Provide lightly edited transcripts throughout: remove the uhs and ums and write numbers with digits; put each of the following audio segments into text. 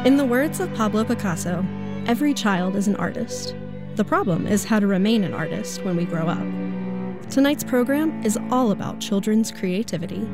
In the words of Pablo Picasso, every child is an artist. The problem is how to remain an artist when we grow up. Tonight's program is all about children's creativity.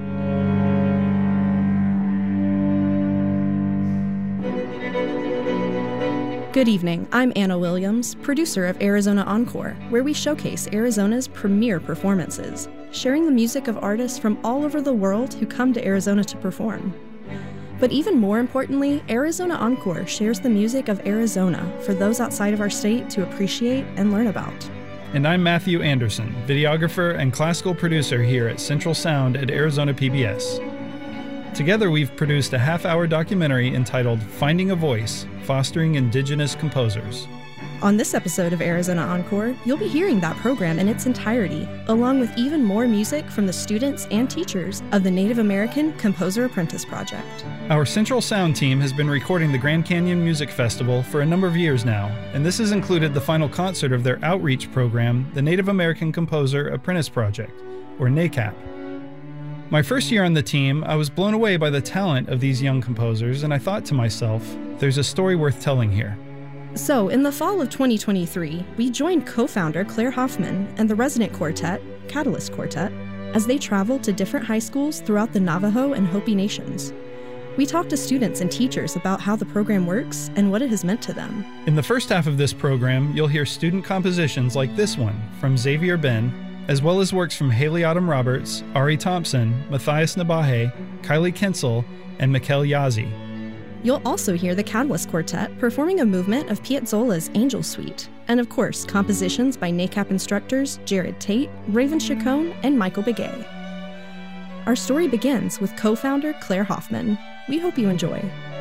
Good evening, I'm Anna Williams, producer of Arizona Encore, where we showcase Arizona's premier performances, sharing the music of artists from all over the world who come to Arizona to perform. But even more importantly, Arizona Encore shares the music of Arizona for those outside of our state to appreciate and learn about. And I'm Matthew Anderson, videographer and classical producer here at Central Sound at Arizona PBS. Together we've produced a half-hour documentary entitled Finding a Voice, Fostering Indigenous Composers. On this episode of Arizona Encore, you'll be hearing that program in its entirety, along with even more music from the students and teachers of the Native American Composer Apprentice Project. Our Central Sound team has been recording the Grand Canyon Music Festival for a number of years now, and this has included the final concert of their outreach program, the Native American Composer Apprentice Project, or NACAP. My first year on the team, I was blown away by the talent of these young composers, and I thought to myself, there's a story worth telling here. So, in the fall of 2023, we joined co-founder Claire Hoffman and the resident quartet, Catalyst Quartet, as they traveled to different high schools throughout the Navajo and Hopi nations. We talked to students and teachers about how the program works and what it has meant to them. In the first half of this program, you'll hear student compositions like this one from Xavier Ben, as well as works from Haley Autumn Roberts, Ari Thompson, Matthias Nabahe, Kylie Kinsel, and Mikkel Yazi. You'll also hear the Catalyst Quartet performing a movement of Piazzolla's Angel Suite, and of course, compositions by NACAP instructors Jared Tate, Raven Chacon, and Michael Begay. Our story begins with co-founder Claire Hoffman. We hope you enjoy.